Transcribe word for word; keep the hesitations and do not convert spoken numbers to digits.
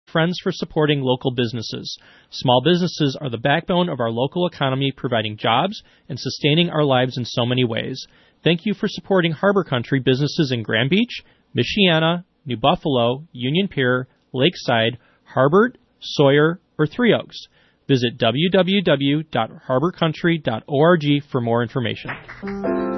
friends for supporting local businesses. Small businesses are the backbone of our local economy, providing jobs and sustaining our lives in so many ways. Thank you for supporting Harbor Country businesses in Grand Beach, Michiana, New Buffalo, Union Pier, Lakeside, Harbert, Sawyer, or Three Oaks. Visit w w w dot harbor country dot org for more information.